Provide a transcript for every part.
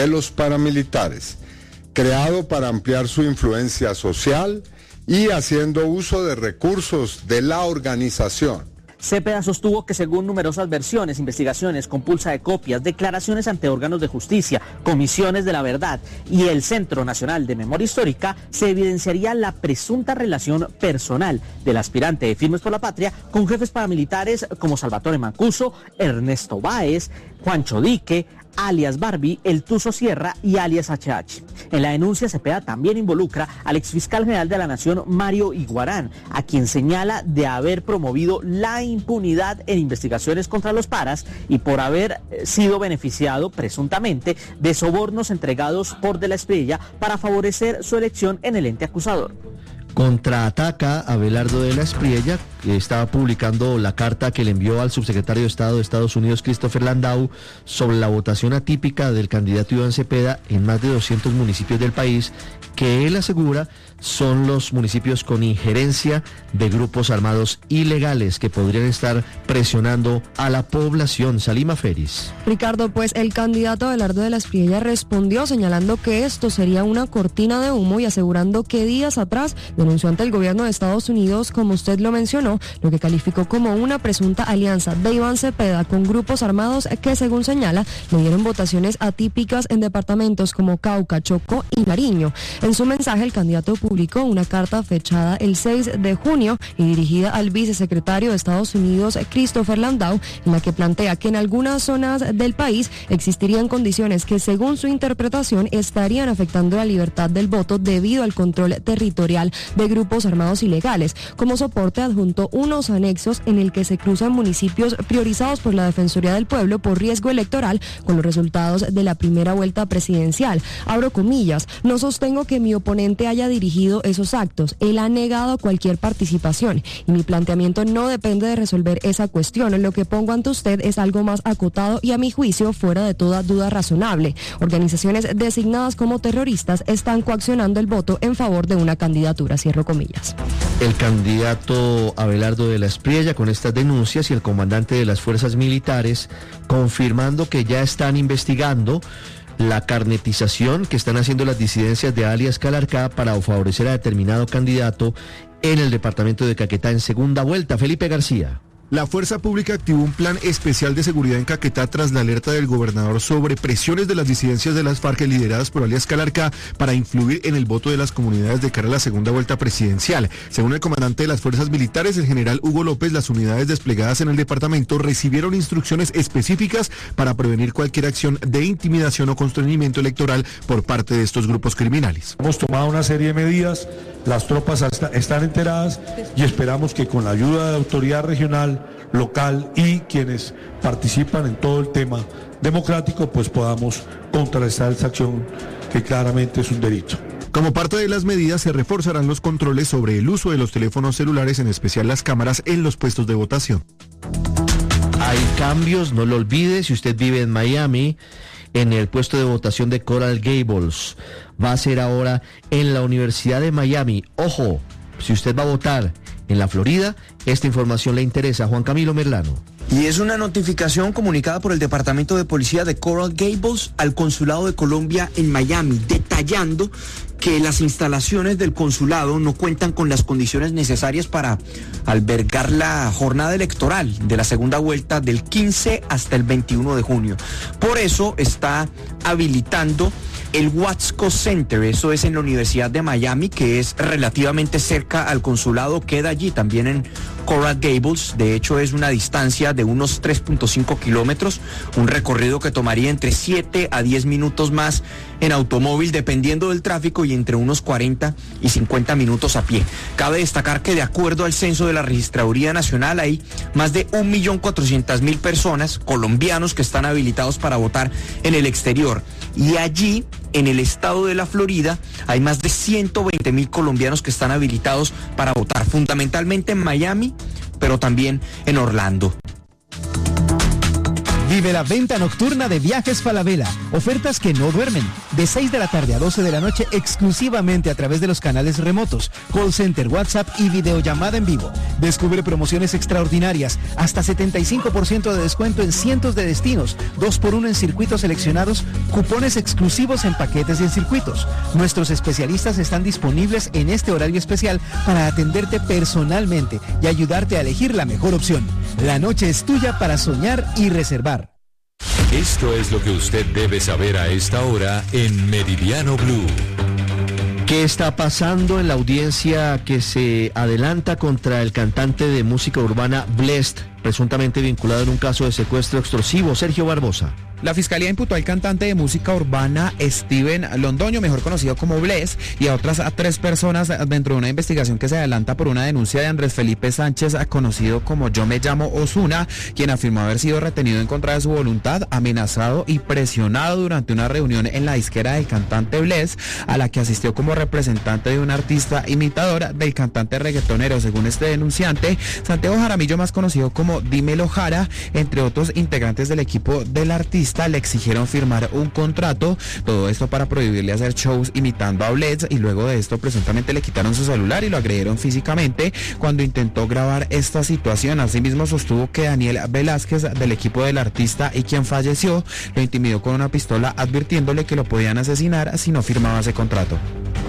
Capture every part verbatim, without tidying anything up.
de los paramilitares, creado para ampliar su influencia social y haciendo uso de recursos de la organización. Cepeda sostuvo que según numerosas versiones, investigaciones, compulsa de copias, declaraciones ante órganos de justicia, comisiones de la verdad y el Centro Nacional de Memoria Histórica, se evidenciaría la presunta relación personal del aspirante de Firmes por la Patria con jefes paramilitares como Salvatore Mancuso, Ernesto Báez, Juancho Dique, alias Barbie, el Tuzo Sierra y alias H H. En la denuncia, Cepeda también involucra al exfiscal general de la Nación, Mario Iguarán, a quien señala de haber promovido la impunidad en investigaciones contra los paras y por haber sido beneficiado, presuntamente, de sobornos entregados por De la Espriella para favorecer su elección en el ente acusador. Contraataca a Abelardo de la Espriella, que estaba publicando la carta que le envió al subsecretario de Estado de Estados Unidos, Christopher Landau, sobre la votación atípica del candidato Iván Cepeda en más de doscientos municipios del país, que él asegura son los municipios con injerencia de grupos armados ilegales que podrían estar presionando a la población. Salima Feris. Ricardo, pues el candidato Abelardo de la Espriella respondió señalando que esto sería una cortina de humo y asegurando que días atrás denunció ante el gobierno de Estados Unidos, como usted lo mencionó, lo que calificó como una presunta alianza de Iván Cepeda con grupos armados que, según señala, le dieron votaciones atípicas en departamentos como Cauca, Chocó y Nariño. En su mensaje, el candidato publicó una carta fechada el seis de junio y dirigida al vicesecretario de Estados Unidos, Christopher Landau, en la que plantea que en algunas zonas del país existirían condiciones que, según su interpretación, estarían afectando la libertad del voto debido al control territorial de grupos armados ilegales. Como soporte adjunto unos anexos en el que se cruzan municipios priorizados por la Defensoría del Pueblo por riesgo electoral con los resultados de la primera vuelta presidencial. Abro comillas, no sostengo que mi oponente haya dirigido esos actos. Él ha negado cualquier participación y mi planteamiento no depende de resolver esa cuestión. Lo que pongo ante usted es algo más acotado y, a mi juicio, fuera de toda duda razonable. Organizaciones designadas como terroristas están coaccionando el voto en favor de una candidatura. Cierro comillas. El candidato Abelardo de la Espriella con estas denuncias y el comandante de las fuerzas militares confirmando que ya están investigando la carnetización que están haciendo las disidencias de alias Calarcá para favorecer a determinado candidato en el departamento de Caquetá en segunda vuelta. Felipe García. La Fuerza Pública activó un plan especial de seguridad en Caquetá tras la alerta del gobernador sobre presiones de las disidencias de las FARC lideradas por alias Calarcá para influir en el voto de las comunidades de cara a la segunda vuelta presidencial. Según el comandante de las fuerzas militares, el general Hugo López, las unidades desplegadas en el departamento recibieron instrucciones específicas para prevenir cualquier acción de intimidación o constreñimiento electoral por parte de estos grupos criminales. Hemos tomado una serie de medidas, las tropas están enteradas y esperamos que con la ayuda de la autoridad regional, local y quienes participan en todo el tema democrático, pues podamos contrarrestar esta acción que claramente es un delito. Como parte de las medidas, se reforzarán los controles sobre el uso de los teléfonos celulares, en especial las cámaras, en los puestos de votación. Hay cambios, no lo olvide, si usted vive en Miami, en el puesto de votación de Coral Gables. Va a ser ahora en la Universidad de Miami. Ojo, si usted va a votar en la Florida, esta información le interesa. Juan Camilo Merlano. Y es una notificación comunicada por el Departamento de Policía de Coral Gables al Consulado de Colombia en Miami, detallando que las instalaciones del consulado no cuentan con las condiciones necesarias para albergar la jornada electoral de la segunda vuelta del quince hasta el veintiuno de junio. Por eso está habilitando el Watsco Center, eso es en la Universidad de Miami, que es relativamente cerca al consulado, queda allí también en Coral Gables. De hecho, es una distancia de unos tres punto cinco kilómetros, un recorrido que tomaría entre siete a diez minutos más en automóvil, dependiendo del tráfico, y entre unos cuarenta y cincuenta minutos a pie. Cabe destacar que, de acuerdo al censo de la Registraduría Nacional, hay más de un millón cuatrocientas mil personas, colombianos, que están habilitados para votar en el exterior. Y allí, en el estado de la Florida, hay más de ciento veinte mil colombianos que están habilitados para votar, fundamentalmente en Miami, pero también en Orlando. Dime. Vive la venta nocturna de Viajes Falabella. Ofertas que no duermen. De seis de la tarde a doce de la noche exclusivamente a través de los canales remotos, call center, WhatsApp y videollamada en vivo. Descubre promociones extraordinarias, hasta setenta y cinco por ciento de descuento en cientos de destinos, dos por uno en circuitos seleccionados, cupones exclusivos en paquetes y en circuitos. Nuestros especialistas están disponibles en este horario especial para atenderte personalmente y ayudarte a elegir la mejor opción. La noche es tuya para soñar y reservar. Esto es lo que usted debe saber a esta hora en Meridiano Blue. ¿Qué está pasando en la audiencia que se adelanta contra el cantante de música urbana Blessd, presuntamente vinculado en un caso de secuestro extorsivo? Sergio Barbosa. La fiscalía imputó al cantante de música urbana Steven Londoño, mejor conocido como Blessd, y a otras a tres personas dentro de una investigación que se adelanta por una denuncia de Andrés Felipe Sánchez, conocido como Yo Me Llamo Ozuna, quien afirmó haber sido retenido en contra de su voluntad, amenazado y presionado durante una reunión en la disquera del cantante Blessd, a la que asistió como representante de un artista imitador del cantante reggaetonero. Según este denunciante, Santiago Jaramillo, más conocido como Dímelo Jara, entre otros integrantes del equipo del artista, le exigieron firmar un contrato, todo esto para prohibirle hacer shows imitando a Blessd, y luego de esto presuntamente le quitaron su celular y lo agredieron físicamente cuando intentó grabar esta situación. Asimismo sostuvo que Daniel Velázquez, del equipo del artista y quien falleció, lo intimidó con una pistola advirtiéndole que lo podían asesinar si no firmaba ese contrato.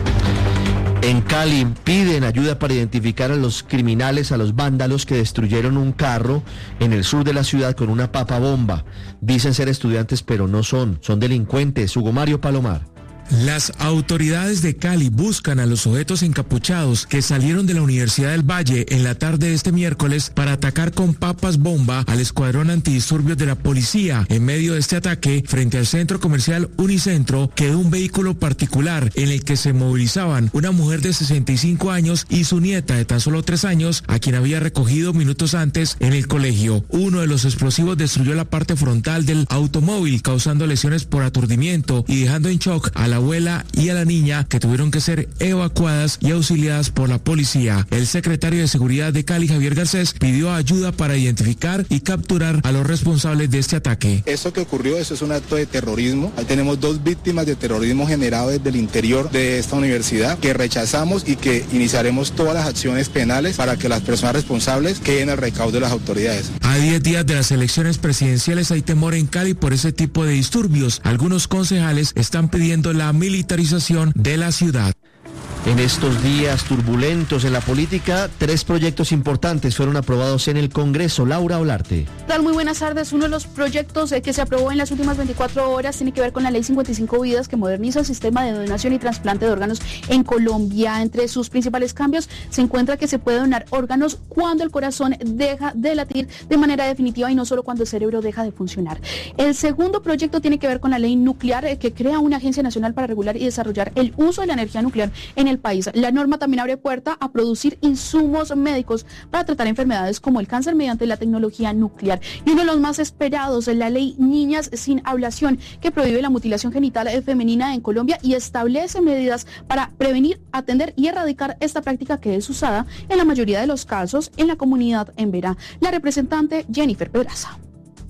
En Cali piden ayuda para identificar a los criminales, a los vándalos que destruyeron un carro en el sur de la ciudad con una papa bomba. Dicen ser estudiantes, pero no son, son delincuentes. Hugo Mario Palomar. Las autoridades de Cali buscan a los sujetos encapuchados que salieron de la Universidad del Valle en la tarde de este miércoles para atacar con papas bomba al escuadrón antidisturbios de la policía. En medio de este ataque, frente al centro comercial Unicentro, quedó un vehículo particular en el que se movilizaban una mujer de sesenta y cinco años y su nieta de tan solo tres años, a quien había recogido minutos antes en el colegio. Uno de los explosivos destruyó la parte frontal del automóvil, causando lesiones por aturdimiento y dejando en shock a la abuela y a la niña, que tuvieron que ser evacuadas y auxiliadas por la policía. El secretario de Seguridad de Cali, Javier Garcés, pidió ayuda para identificar y capturar a los responsables de este ataque. Eso que ocurrió, eso es un acto de terrorismo. Ahí tenemos dos víctimas de terrorismo generado desde el interior de esta universidad, que rechazamos y que iniciaremos todas las acciones penales para que las personas responsables queden al recaudo de las autoridades. A diez días de las elecciones presidenciales hay temor en Cali por ese tipo de disturbios. Algunos concejales están pidiendo la militarización de la ciudad. En estos días turbulentos en la política, tres proyectos importantes fueron aprobados en el Congreso. Laura Olarte. ¿Qué tal? Muy buenas tardes. Uno de los proyectos que se aprobó en las últimas veinticuatro horas tiene que ver con la Ley cincuenta y cinco Vidas, que moderniza el sistema de donación y trasplante de órganos en Colombia. Entre sus principales cambios se encuentra que se puede donar órganos cuando el corazón deja de latir de manera definitiva y no solo cuando el cerebro deja de funcionar. El segundo proyecto tiene que ver con la Ley Nuclear, que crea una agencia nacional para regular y desarrollar el uso de la energía nuclear en el país. La norma también abre puerta a producir insumos médicos para tratar enfermedades como el cáncer mediante la tecnología nuclear. Y uno de los más esperados es la Ley Niñas Sin Ablación, que prohíbe la mutilación genital femenina en Colombia y establece medidas para prevenir, atender y erradicar esta práctica, que es usada en la mayoría de los casos en la comunidad emberá. La representante Jennifer Pedraza.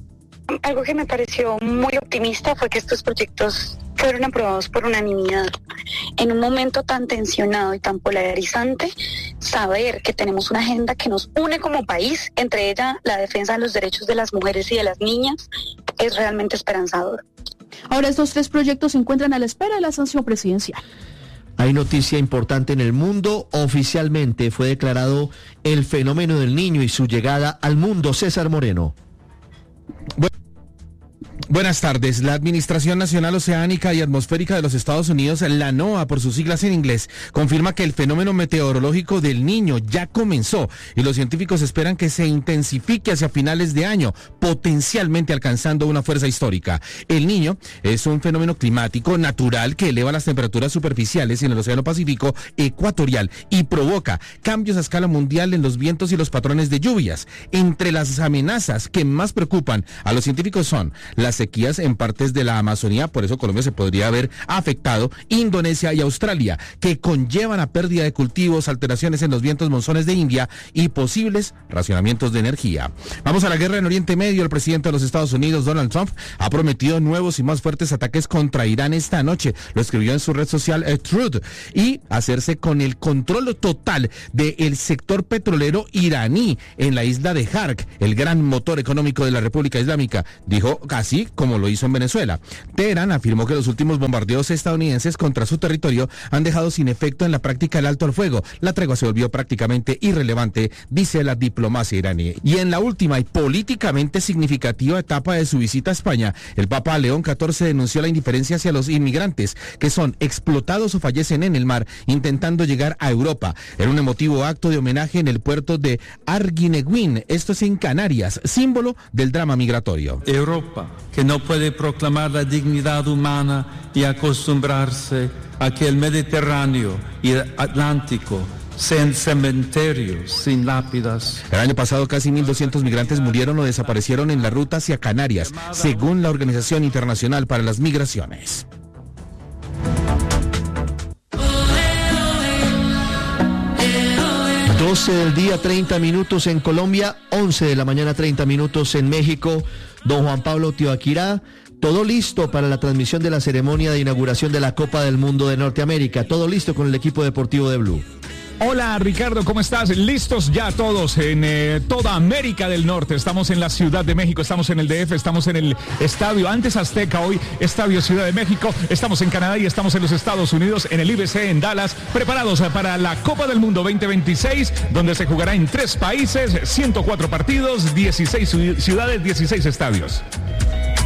Algo que me pareció muy optimista fue que estos proyectos fueron aprobados por unanimidad. En un momento tan tensionado y tan polarizante, saber que tenemos una agenda que nos une como país, entre ella la defensa de los derechos de las mujeres y de las niñas, es realmente esperanzador. Ahora estos tres proyectos se encuentran a la espera de la sanción presidencial. Hay noticia importante en el mundo. Oficialmente fue declarado el fenómeno del niño y su llegada al mundo. César Moreno. Bueno. Buenas tardes. La Administración Nacional Oceánica y Atmosférica de los Estados Unidos, la NOAA por sus siglas en inglés, confirma que el fenómeno meteorológico del Niño ya comenzó y los científicos esperan que se intensifique hacia finales de año, potencialmente alcanzando una fuerza histórica. El Niño es un fenómeno climático natural que eleva las temperaturas superficiales en el Océano Pacífico ecuatorial y provoca cambios a escala mundial en los vientos y los patrones de lluvias. Entre las amenazas que más preocupan a los científicos son las sequías en partes de la Amazonía, por eso Colombia se podría haber afectado, Indonesia y Australia, que conllevan a pérdida de cultivos, alteraciones en los vientos monzones de India y posibles racionamientos de energía. Vamos a la guerra en Oriente Medio. El presidente de los Estados Unidos, Donald Trump, ha prometido nuevos y más fuertes ataques contra Irán esta noche. Lo escribió en su red social eh, Truth, y hacerse con el control total del sector petrolero iraní en la isla de Jark, el gran motor económico de la República Islámica, dijo, así como lo hizo en Venezuela. Teherán afirmó que los últimos bombardeos estadounidenses contra su territorio han dejado sin efecto en la práctica el alto al fuego. La tregua se volvió prácticamente irrelevante, dice la diplomacia iraní. Y en la última y políticamente significativa etapa de su visita a España, el Papa León catorce denunció la indiferencia hacia los inmigrantes que son explotados o fallecen en el mar intentando llegar a Europa. En un emotivo acto de homenaje en el puerto de Arguineguín, esto es en Canarias, símbolo del drama migratorio. Europa, que no puede proclamar la dignidad humana y acostumbrarse a que el Mediterráneo y el Atlántico sean cementerios sin lápidas. El año pasado casi mil doscientos migrantes murieron o desaparecieron en la ruta hacia Canarias, según la Organización Internacional para las Migraciones. doce del día, treinta minutos en Colombia, once de la mañana, treinta minutos en México. Don Juan Pablo Tibaquirá, todo listo para la transmisión de la ceremonia de inauguración de la Copa del Mundo de Norteamérica. Todo listo con el equipo deportivo de Blue. Hola Ricardo, ¿cómo estás? Listos ya todos en eh, toda América del Norte. Estamos en la Ciudad de México, estamos en el D F, estamos en el Estadio antes Azteca, hoy Estadio Ciudad de México. Estamos en Canadá y estamos en los Estados Unidos, en el I B C en Dallas, preparados para la Copa del Mundo veinte veintiséis, donde se jugará en tres países, ciento cuatro partidos, dieciséis ciudades, dieciséis estadios.